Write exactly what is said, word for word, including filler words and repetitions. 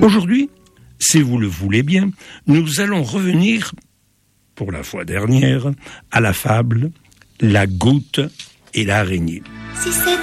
Aujourd'hui, si vous le voulez bien, nous allons revenir, pour la fois dernière, à la fable « La goutte et l'araignée ». Si c'était